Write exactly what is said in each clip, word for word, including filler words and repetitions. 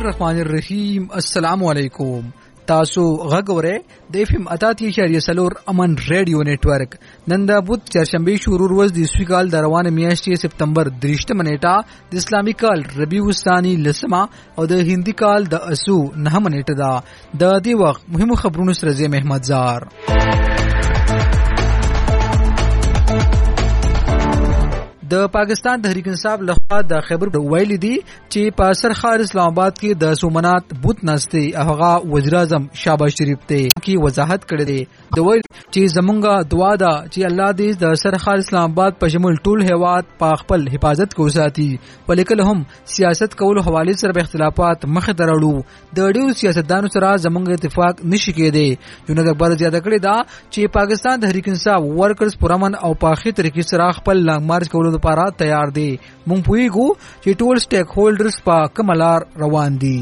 الرحمن الرحیم. السلام علیکم. تاسو غږوره د اف ام اتاتی اشاریه سلور امن ریډیو نیټورک. نن د بوت چهارشنبه شروع ورځ د سویګال د روانه میاشتې سپتمبر درېشتمه نیټه د اسلامي کال ربیع الثانی لسمه او د هندي کال د اسو نهمه نیټه ده. د دې وخت مهمو خبرونو سره زه محمد زار. د پاکستان تحریک انصاف لخوا د خبر ویلي دي چې په سرخار اسلام آباد کې د سومنات بوت نسته هغه وزیر اعظم شهباز شریف ته کی وضاحت کړې ده. د ویل چې زمونږه دعا ده چې الله دې د سرخار اسلام آباد په شمول ټول هیواد په خپل حفاظت کو ساتي، ولیکل هم سیاست کولو حواله سره اختلافات مخ ته راوړو. د ډیرو سیاستدانو سره زمونږ اتفاق نشي کېدی. جنوب اکبر زیاته کړې ده چې پاکستان تحریک انصاف ورکرز پرامن او په اخی طریقې سره خپل لانګ مارچ کولو لپاره تیار دي. مونږ پوهیږو چې ټول سټیک هولډرز په کومه لار روان دي.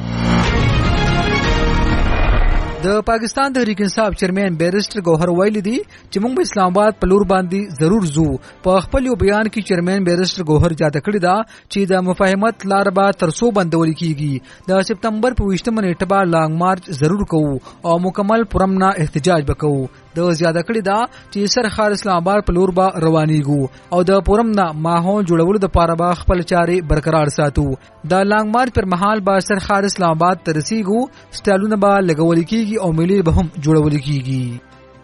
د پاکستان تحریک انصاف چیرمن بیرسټر ګوهر ویلي دي چې موږ په اسلام آباد په لور باندې ضرور زو. په خپل یو بیان کې چیرمن بیرسټر ګوهر جاته کړی دا چې د مفاهمت لار به ترسو بندول کیږي. د سپتمبر په ویشتمه نیټه به لانګ مارچ ضرور کوو او مکمل پرمنا احتجاج وکړو. د زیاده کړی دا چې سرخار اسلام آباد په لور به روانيږو او د پرمنا ماحول جوړولو د پاره به خپل چاري برقرار ساتو. د لانګ مارچ پر مهال به سرخار اسلام آباد ترسيږو، سټالونه به لګول کیږي او ملي به هم جوړول کیږي.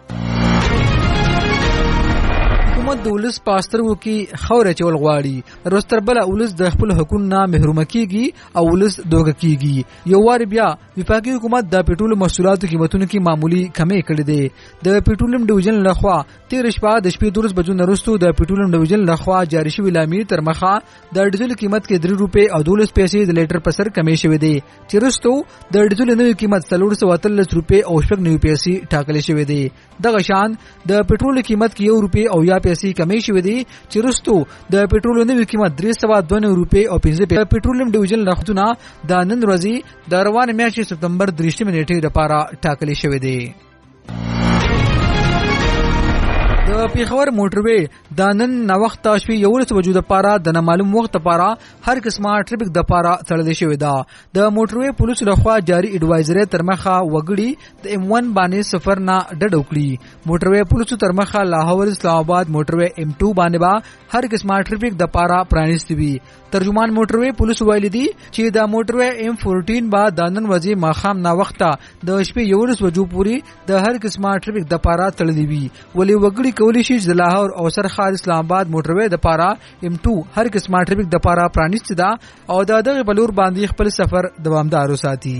حکومت د ولس پاسترو کې خوره چول غواړي، روستربله ولس د خپل حقوقو نه محروم کیږي او ولس دوګه کیږي. یو وار بیا وفاقي حکومت د پټرول محصولاتو قیمتونو کې معمولی کمی کړې ده. د پټرولیم ډیویژن لخوا تیر شپه د شپې دولس بجو وروسته د پټرولیم ډیویژن لخوا جاری شوی لامي تر مخه د ډیزل قیمت کې درې روپۍ او دولس پیسې د لیټر په سر کمی شوی دی، چې وروسته د ډیزل نوې قیمت څلور سوه اتلس روپۍ او شپږ نوي پیسې ټاکل شوی دی. دغه شان د پټرول قیمت کې یو روپۍ او یا پیسې کمی شوی دی، چې وروسته د پټرول نوې قیمت درې سوه دوه روپۍ او پنځه پیسې. پټرولیم ډیویژن لخوا د نن ورځې د روانه میاشتې سپتمبر درېشتمه نیټې لپاره ټاکل شوی دی. د پیښور موټروي د نن نوښت شوي یولس بجو د پاره د نامعلوم وخت لپاره هر قسمه ټریفیک د پاره تړل شوی ده. د موټروي پولیس لخوا جاری اډوایزري تر مخه وګړي د ایم ون باندې سفر نه ډډ وکړي. موټروي پولیس تر مخه لاهور اسلام آباد موټروي ایم ټو باندې با هر قسمه ټریفیک د پاره پرانیستي وي. ترجمان موټروي پولیس ویلي دي چې د موټروي ایم چودہ با د نن ورځې ماښام نا وخته د شپې یولس بجو پورې د هر قسمه ټریفیک د پاره تړلې وي، ولې وګړي کولی شي چې د لاهور او سرخار اسلام آباد موټروي د پاره ایم ټو هر قسمه ټریفیک د پاره پرانیستي ده او د دغه بلور باندې خپل سفر دوامدار وساتي.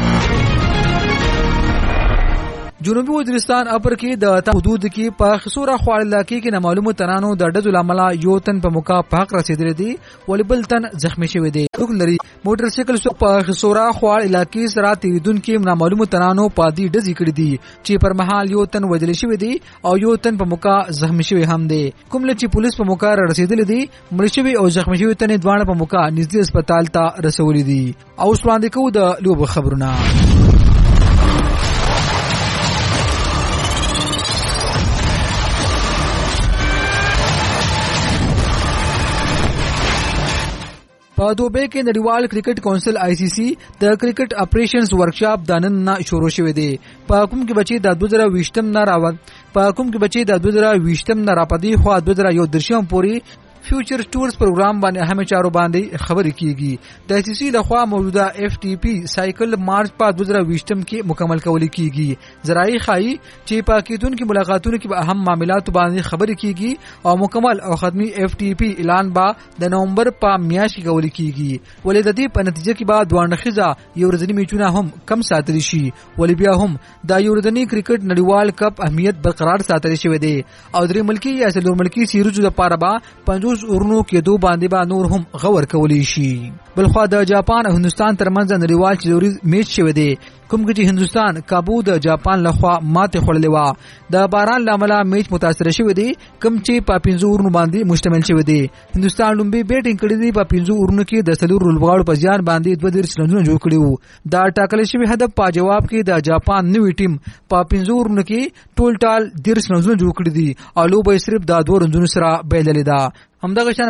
جنوبي وزیرستان اپر کې د حدود کې په خسوره خوال علاقې کې نامعلومو تنانو د ډزو لامل یو تن په موقع په حق رسیدلی دی، ولې بل تن زخمی شوی دی. لري موټر سایکل سو په خسوره خوال علاقې سره تیریدونکو نامعلومو تنانو په دې ډزې کړې دي چې پر مهال یو تن وژل شوی دی او یو تن په موقع زخمی شوی هم دی. کوم چې پولیس په موقع رسیدلی دي، مړ شوی او زخمی شوی تن دواړه په موقع نږدې هسپتال ته رسولي دي. او وړاندې کوو د لوب خبرونه. په دوبۍ کې نړیوال کرکټ کونسل آی سی سی د کرکټ اپریشنز ورکشاپ د نن نه شروع شوی دی. په کوم کې بچي د دوه زره ویشتم نه راوړ په کوم کې بچي د دوه زره ویشتم نه راپدې خو دوه زره یو درشم پوری فیوچر ټورز پروګرام باندې اهم چارو باندې خبرې کیږي. د سی سی لخوا موجوده اف ټي پی سایکل مارچ په دوه زره ویشتم کې مکمل کول کیږي. زراعي خای چې پاکستان کې ملاقاتونو کې به اهم معاملات باندې خبرې کیږي او مکمل او ختمي اف ټي پی اعلان با د نومبر په میاشت کې کول کیږي. ولې د دې په نتیجه کې بعد وانخزا یو ورځنی میچونه هم کم ساتل شي، ولې بیا هم د یو ورځنی کرکټ نړیوال کپ اهمیت برقرار ساتل شوی دی او درې ملکی یا څلور ملکی سیریزو لپاره با پنځوس ورونو کې دوه باندې با نور هم غور کولی شي. بلخوا د جاپان او هندستان ترمنځ نړیوال چلوریز میچ شوی دی، کوم چې هندستان کابو د جاپان لخوا ماته خړلې و. د باران لامل میچ متاثر شوی دی، کوم چې په پنځو ورونو باندې مشتمل شوی دی. هندستان لومبي بیټینګ کړی دی، په پنځو ورونو کې د څلور لوبغاړو په ځان باندې دوه ډیر رنونه جوړ کړي وو. دا ټاکل شوی هدف په جواب کې د جاپان نوې ټیم په پنځو ورونو کې ټول ټال ډیر رنونه جوړ کړي دي او لوبه صرف د دوه رنونو سره بایللې ده. همدغه